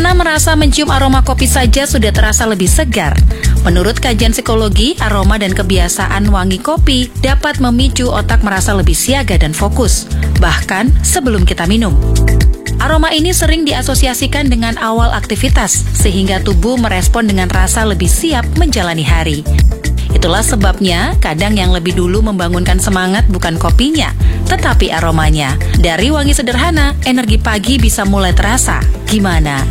Karena merasa mencium aroma kopi saja sudah terasa lebih segar. Menurut kajian psikologi, aroma dan kebiasaan wangi kopi dapat memicu otak merasa lebih siaga dan fokus, bahkan sebelum kita minum. Aroma ini sering diasosiasikan dengan awal aktivitas, sehingga tubuh merespon dengan rasa lebih siap menjalani hari. Itulah sebabnya kadang yang lebih dulu membangunkan semangat bukan kopinya, tetapi aromanya. Dari wangi sederhana, energi pagi bisa mulai terasa. Gimana?